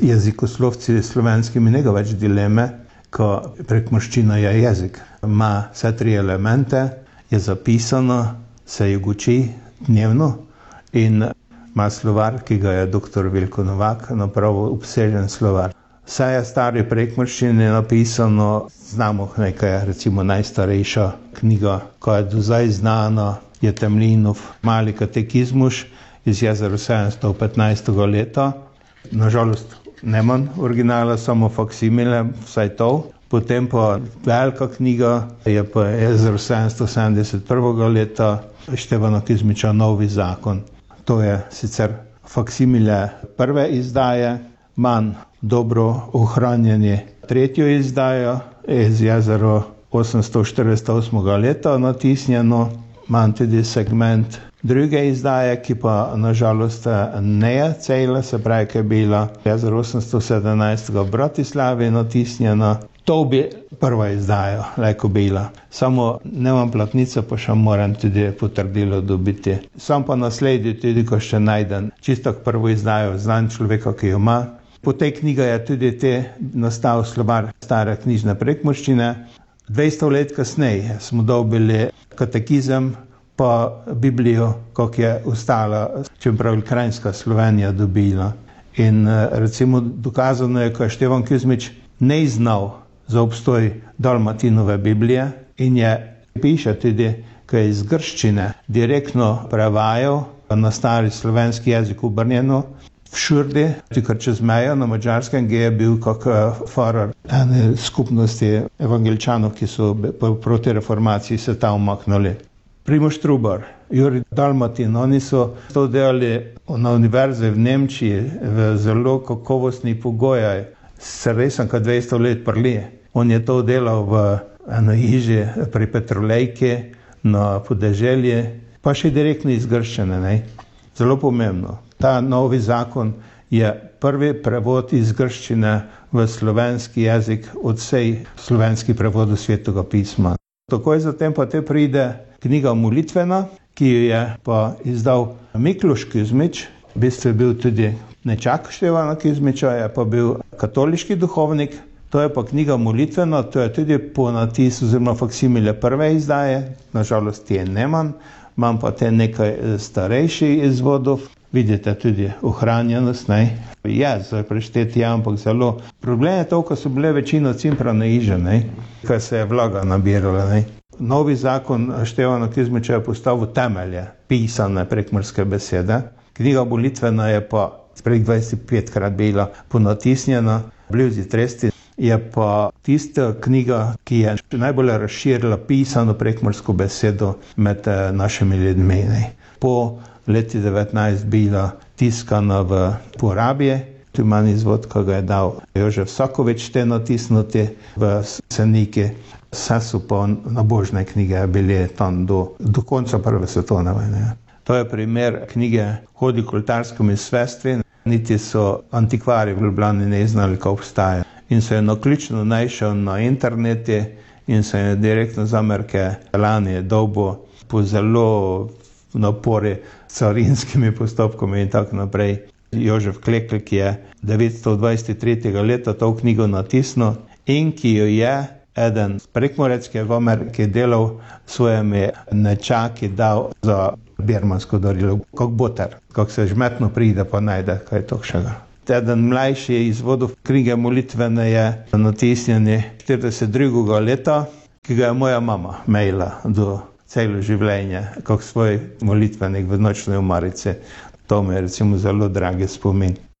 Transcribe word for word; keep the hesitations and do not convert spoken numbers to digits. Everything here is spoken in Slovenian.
jezikoslovci slovenski mnogo več dileme, ko prekmurščina je jezik. Ima vse tri elemente, je zapisano, se jih uči dnevno in ima slovar, ki ga je doktor Vilko Novak napravil, obsežen slovar. Vse je stari prekmurščini napisano, znamo nekaj, recimo najstarejša knjiga, ko je do zdaj znana, je Temlinov mali katekizmus iz Jezero sedemsto petnajstega leta. Nažalost, nemam originala, samo faksimile, vsaj to. Potem pa velika knjiga je pa Jezero sedemsto sedemdeset prvega leta Števana Kizmiča Novi zakon. To je sicer faksimile prve izdaje, manj dobro ohranjeni tretjo izdajo iz Jezero osemsto štirideset osmega leta natisnjeno, manj tudi segment druge izdaje, ki pa nažalost ne je cela, se pravi, ki je bila Jezero osemsto sedemnajstega v Bratislavi natisnjena. To bi prva izdaja lahko bila. Samo nemam platnice, pa še moram tudi potrdilo dobiti. Sam pa naslednji tudi, ko še najdem čisto prvo izdajo, znam človeka, ki jo ima. Po tej knjigi je tudi te nastal slovar stare knjižne prekmurščine. dvesto let kasneje smo dobili katekizem, pa Biblijo, kako je ostala, čeprav Krajinska Slovenija dobila. In recimo dokazano je, ko je Števan Kizmič ne znal za obstoj Dalmatinove Biblije in je piše tudi, ko je iz grščine direktno prevajal na stari slovenski jezik obrnjeno v Šurdi, tukaj čez mejo na Madžarskem, kjer je bil kak farar ene skupnosti evangelčanov, ki so proti reformaciji se tam umaknili. Primož Trubar, Jurij Dalmatin, oni so to delali na univerzi v Nemčiji v zelo kakovostni pogojaj, se resem, kad dvesto let prli. On je to delal v eno hiži pri Petrolejki na podeželje, pa še direktno iz grščine, ne? Zelo pomembno. Ta novi zakon je prvi prevod iz grščine v slovenski jezik od vsej slovenski prevodu Svetega pisma. Takoj zatem pa te pride knjiga Molitvena, ki jo je pa izdal Mikloš Kizmič, v bistvu je bil tudi nečak Števana Kizmiča, je pa bil katoliški duhovnik. To je pa knjiga Molitvena, to je tudi po natis oziroma faksimile prve izdaje, nažalost je nemam, imam pa te nekaj starejših izvodov. Vidite tudi ohranjenost, ne? Je, zdaj prešteti, ampak zelo. Problem je to, ko so bile večino cimprane iže, ne? Kaj se je vlaga nabirala, ne? Novi zakon Števana Kizmiča je postavil temelje, pisane prekmurske besede. Knjiga Molitvena je pa prek dvajset petkrat bila ponatisnjena, blizu tresti. Je pa tista knjiga, ki je najbolj razširila pisano prekmursko besedo med našimi ljudmi, ne? Po leti devetnajst bila tiskana v Porabje, tu imam izvod, ko ga je dal Jožef Sakovič te natisnuti v Seniki. Vse so pa nabožne knjige bile tam do, do konca prve svetovne vojne. To je primer knjige Hodi k oltarskemu svestvi, niti so antikvari v Ljubljani ne znali, ko obstaja. In se je naključno našel na internetu in se je direktno z Amerike lani dobo po zelo napori carinskimi postopkami in tako naprej. Jožef Klekl, ki je devetsto dvajset tretjega leta to knjigo natisnil in ki jo je eden prekmurec, ki je v Ameriki delal svojimi nečaki, dal za birmansko darilo, kak boter, kak se žmetno pride pa najde kaj takšnega. Eden mlajši izvodov knjige Molitvene je natisnjeni štirideset drugega leta, ki ga je moja mama imela do celo življenje, kak svoj molitvenik v nočni omarici. To mi je recimo zelo dragi spomin.